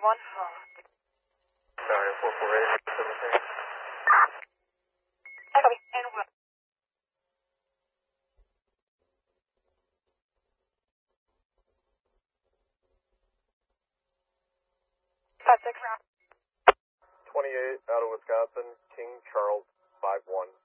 5-1. Sorry, 448. Copy. And what? 5-6. 28 out of Wisconsin, King Charles 5-1.